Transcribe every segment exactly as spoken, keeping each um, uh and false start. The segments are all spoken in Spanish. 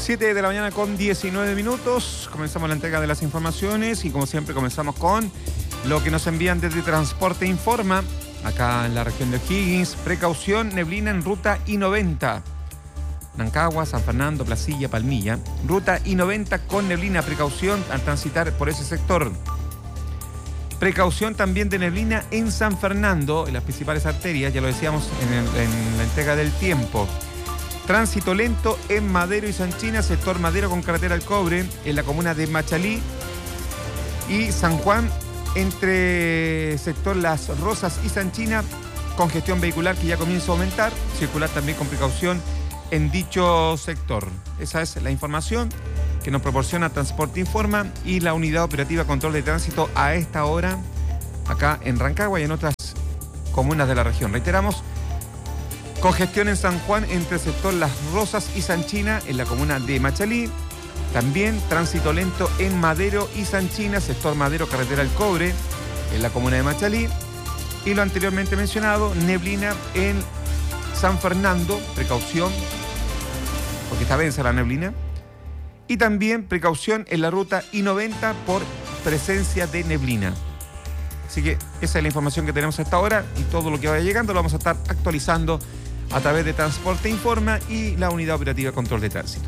siete de la mañana con diecinueve minutos. Comenzamos la entrega de las informaciones y como siempre comenzamos con lo que nos envían desde Transporte Informa. Acá en la región de O'Higgins, precaución, neblina en ruta I noventa. Rancagua, San Fernando, Placilla, Palmilla. Ruta I noventa con neblina, precaución al transitar por ese sector. Precaución también de neblina en San Fernando, en las principales arterias, ya lo decíamos en, el, en la entrega del tiempo. Tránsito lento en Madero y Sanchina, sector Madero con carretera al Cobre, en la comuna de Machalí y San Juan, entre sector Las Rosas y Sanchina, congestión vehicular que ya comienza a aumentar, circular también con precaución en dicho sector. Esa es la información que nos proporciona Transporte Informa y la Unidad Operativa Control de Tránsito a esta hora, acá en Rancagua y en otras comunas de la región. Reiteramos, congestión en San Juan entre el sector Las Rosas y Sanchina, en la comuna de Machalí. También tránsito lento en Madero y Sanchina, sector Madero, carretera al Cobre, en la comuna de Machalí. Y lo anteriormente mencionado, neblina en San Fernando, precaución, porque está densa la neblina. Y también precaución en la ruta I noventa por presencia de neblina. Así que esa es la información que tenemos hasta ahora y todo lo que vaya llegando lo vamos a estar actualizando a través de Transporte Informa y la Unidad Operativa Control de Tránsito.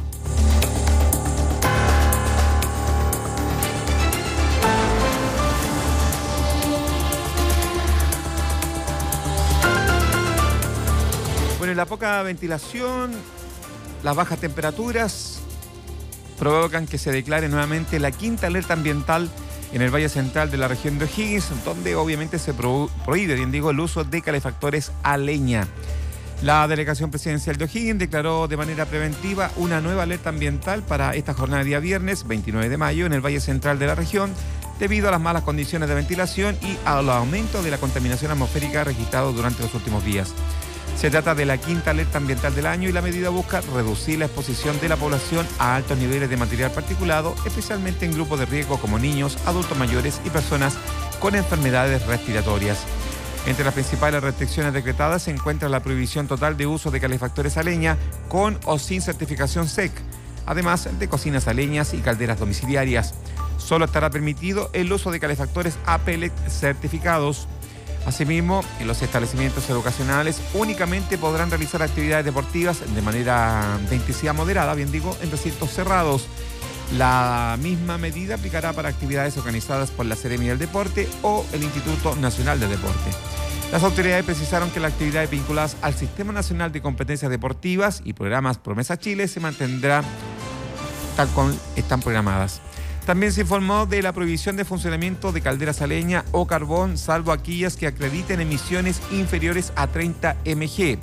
Bueno, la poca ventilación, las bajas temperaturas provocan que se declare nuevamente la quinta alerta ambiental en el Valle Central de la región de O'Higgins, donde obviamente se pro- prohíbe, bien digo, el uso de calefactores a leña. La Delegación Presidencial de O'Higgins declaró de manera preventiva una nueva alerta ambiental para esta jornada de día viernes, veintinueve de mayo, en el Valle Central de la región, debido a las malas condiciones de ventilación y al aumento de la contaminación atmosférica registrado durante los últimos días. Se trata de la quinta alerta ambiental del año y la medida busca reducir la exposición de la población a altos niveles de material particulado, especialmente en grupos de riesgo como niños, adultos mayores y personas con enfermedades respiratorias. Entre las principales restricciones decretadas se encuentra la prohibición total de uso de calefactores a leña con o sin certificación S E C, además de cocinas a leñas y calderas domiciliarias. Solo estará permitido el uso de calefactores a pellet certificados. Asimismo, en los establecimientos educacionales únicamente podrán realizar actividades deportivas de manera de intensidad moderada, bien digo, en recintos cerrados. La misma medida aplicará para actividades organizadas por la Seremi del Deporte o el Instituto Nacional de Deporte. Las autoridades precisaron que las actividades vinculadas al Sistema Nacional de Competencias Deportivas y programas Promesa Chile se mantendrán tal como están programadas. También se informó de la prohibición de funcionamiento de calderas a leña o carbón, salvo aquellas que acrediten emisiones inferiores a treinta megavatios.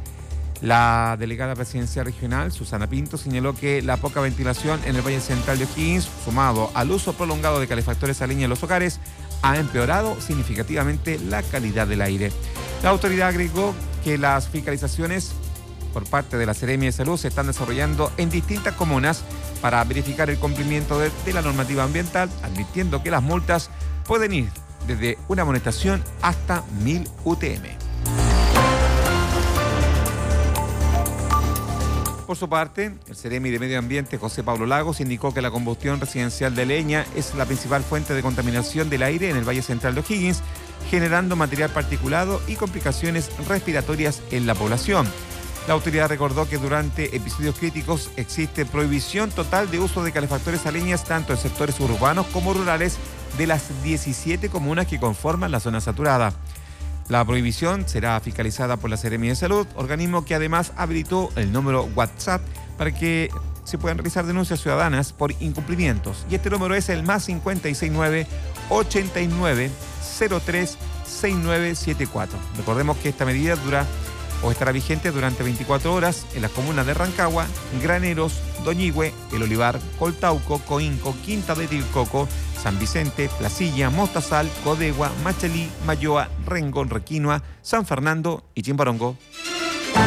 La delegada presidencial regional, Susana Pinto, señaló que la poca ventilación en el Valle Central de O'Higgins, sumado al uso prolongado de calefactores a leña en los hogares, ha empeorado significativamente la calidad del aire. La autoridad agregó que las fiscalizaciones por parte de la Seremi de Salud se están desarrollando en distintas comunas para verificar el cumplimiento de, de la normativa ambiental, advirtiendo que las multas pueden ir desde una amonestación hasta mil U T M. Por su parte, el Seremi de Medio Ambiente, José Pablo Lagos, indicó que la combustión residencial de leña es la principal fuente de contaminación del aire en el Valle Central de O'Higgins, generando material particulado y complicaciones respiratorias en la población. La autoridad recordó que durante episodios críticos existe prohibición total de uso de calefactores a leñas tanto en sectores urbanos como rurales de las diecisiete comunas que conforman la zona saturada. La prohibición será fiscalizada por la Seremi de Salud, organismo que además habilitó el número WhatsApp para que se puedan realizar denuncias ciudadanas por incumplimientos. Y este número es el más cincuenta y seis nueve, ochenta y nueve, cero tres, sesenta y nueve setenta y cuatro. Recordemos que esta medida dura o estará vigente durante veinticuatro horas en las comunas de Rancagua, Graneros, Doñigüe, El Olivar, Coltauco, Coinco, Quinta de Tilcoco, San Vicente, Placilla, Mostazal, Codegua, Machalí, Mayoa, Rengo, Requinoa, San Fernando y Chimbarongo.